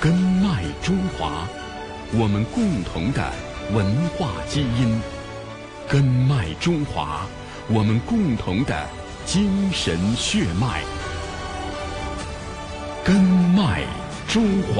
根脉中华，我们共同的文化基因；根脉中华，我们共同的精神血脉。根脉中华。